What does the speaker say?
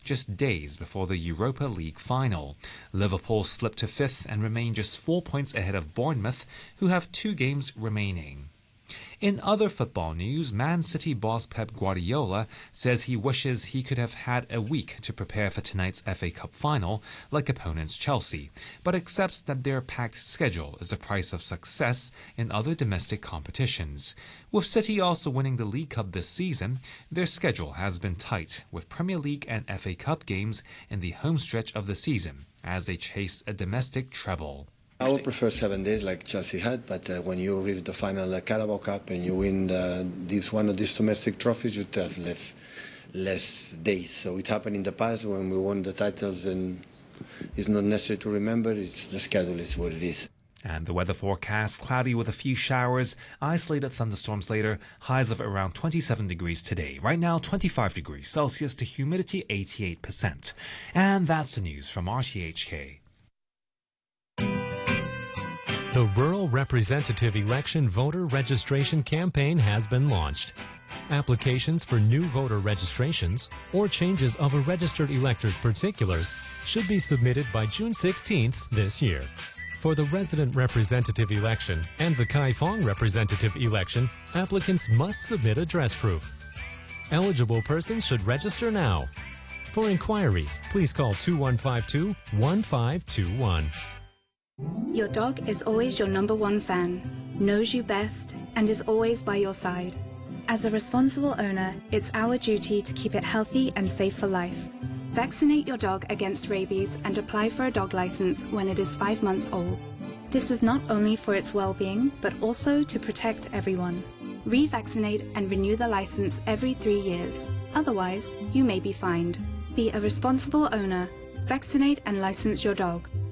just days before the Europa League final. Liverpool slipped to 5th and remain just 4 points ahead of Bournemouth, who have 2 games remaining. In other football news, Man City boss Pep Guardiola says he wishes he could have had a week to prepare for tonight's FA Cup final, like opponents Chelsea, but accepts that their packed schedule is the price of success in other domestic competitions. With City also winning the League Cup this season, their schedule has been tight, with Premier League and FA Cup games in the home stretch of the season, as they chase a domestic treble. I would prefer 7 days like Chelsea had, but when you reach the final Carabao Cup and you win one of these domestic trophies, you have less days. So it happened in the past when we won the titles, and it's not necessary to remember. It's the schedule is what it is. And the weather forecast, cloudy with a few showers, isolated thunderstorms later, highs of around 27 degrees today. Right now, 25 degrees Celsius to humidity 88%. And that's the news from RTHK. The Rural Representative Election Voter Registration Campaign has been launched. Applications for new voter registrations or changes of a registered elector's particulars should be submitted by June 16th this year. For the resident representative election and the Kaifeng representative election, applicants must submit address proof. Eligible persons should register now. For inquiries, please call 2152-1521. Your dog is always your #1 fan, knows you best, and is always by your side. As a responsible owner, it's our duty to keep it healthy and safe for life. Vaccinate your dog against rabies and apply for a dog license when it is 5 months old. This is not only for its well-being, but also to protect everyone. Revaccinate and renew the license every 3 years. Otherwise, you may be fined. Be a responsible owner. Vaccinate and license your dog.